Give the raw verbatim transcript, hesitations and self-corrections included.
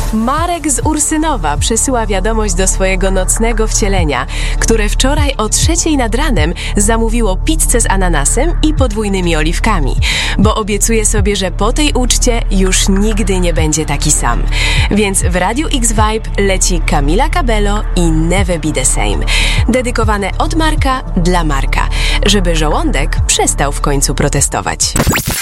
Marek z Ursynowa przesyła wiadomość do swojego nocnego wcielenia, które wczoraj o trzeciej nad ranem zamówiło pizzę z ananasem i podwójnymi oliwkami, bo obiecuje sobie, że po tej uczcie już nigdy nie będzie taki sam. Więc w Radiu X Vibe leci Camila Cabello i Never Be The Same, dedykowane od Marka dla Marka, żeby żołądek przestał w końcu protestować.